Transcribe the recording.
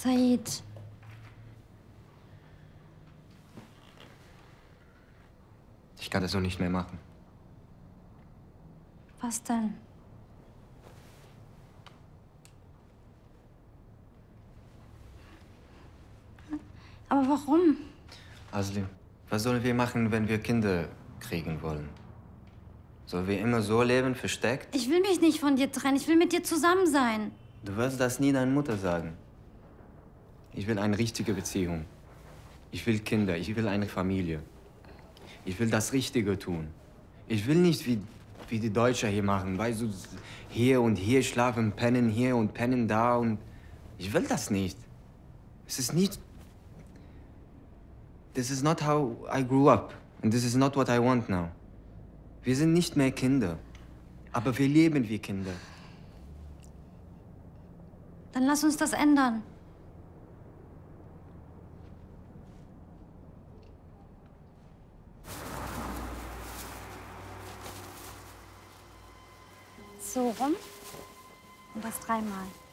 Said. Ich kann das so nicht mehr machen. Was denn? Aber warum? Asli, was sollen wir machen, wenn wir Kinder kriegen wollen? Sollen wir immer so leben, versteckt? Ich will mich nicht von dir trennen. Ich will mit dir zusammen sein. Du wirst das nie deiner Mutter sagen. Ich will eine richtige Beziehung. Ich will Kinder, ich will eine Familie. Ich will das Richtige tun. Ich will nicht wie die Deutschen hier machen, weißt du, hier und hier schlafen, pennen hier und pennen da und... Ich will das nicht. Es ist nicht... This is not how I grew up. And this is not what I want now. Wir sind nicht mehr Kinder. Aber wir leben wie Kinder. Dann lass uns das ändern. So rum und das 3-mal.